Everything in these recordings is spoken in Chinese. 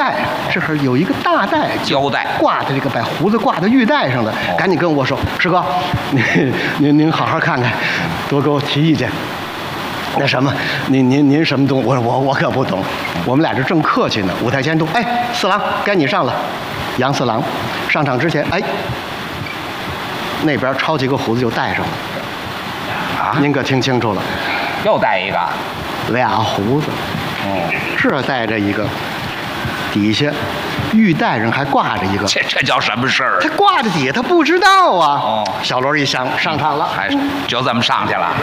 带，这会儿有一个大带， 胶带挂在这个把胡子挂在玉带上的，赶紧跟我说，师哥，您好好看看，多给我提意见。那什么，您什么东？我说我可不懂，我们俩这正客气呢。舞台监督，哎，四郎该你上了。杨四郎上场之前，哎，那边抄起个胡子就戴上了。啊，您可听清楚了， 又戴一个， 俩胡子。 哦， 这戴着一个，底下玉带上还挂着一个。 这叫什么事儿？ 他挂着底下，他不知道啊。 哦， 小锣一响，上场了， 还是就这么上去了。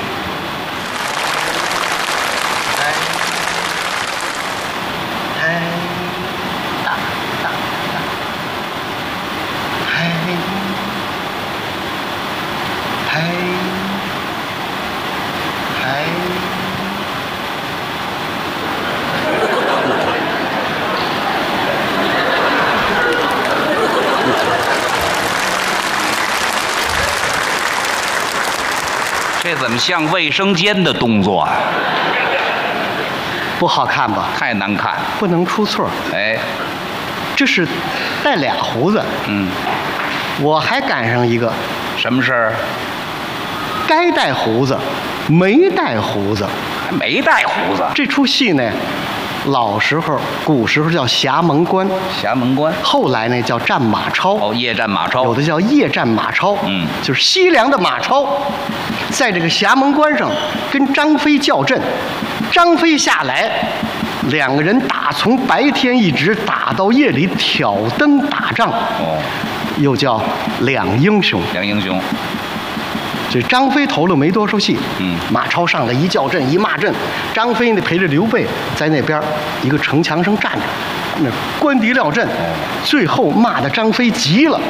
这怎么像卫生间的动作啊？ 不好看吧？ 太难看， 不能出错。 哎， 这是带俩胡子。 嗯， 我还赶上一个， 什么事儿？ 该带胡子，没带胡子， 还没带胡子。 这出戏呢，老时候、古时候叫侠门关， 侠门关。 后来呢叫战马超。 哦，夜战马超。 有的叫夜战马超。 嗯， 就是西凉的马超，在这个侠门关上跟张飞较阵，张飞下来，两个人打，从白天一直打到夜里，挑灯打仗。 哦， 又叫两英雄。 两英雄。 这张飞投了没多少戏，马超上来一叫阵一骂阵，张飞呢陪着刘备在那边一个城墙上站着，那观敌料阵，最后骂的张飞急了，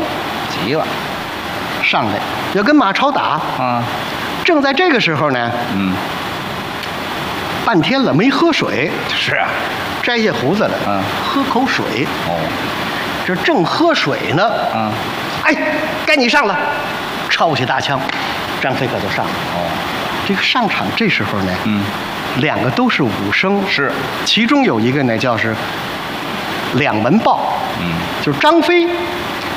上来要跟马超打啊。正在这个时候呢，半天了没喝水， 是啊， 摘下胡子来，喝口水。哦，这正喝水呢，哎，该你上了，抄起大枪。张飞可就上了。哦，这个上场这时候呢，两个都是武生，其中有一个呢叫是两门豹，就是张飞